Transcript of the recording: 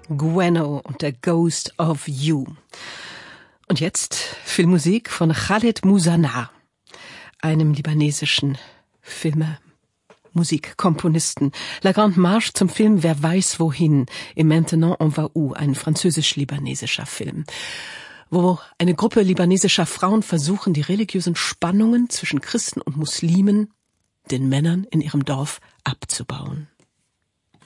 Gueno und der Ghost of You. Und jetzt Filmmusik von Khaled Musanna, einem libanesischen Musikkomponisten. La Grande Marche zum Film Wer weiß wohin, et Maintenant on va où, ein französisch-libanesischer Film, wo eine Gruppe libanesischer Frauen versuchen, die religiösen Spannungen zwischen Christen und Muslimen, den Männern in ihrem Dorf, abzubauen.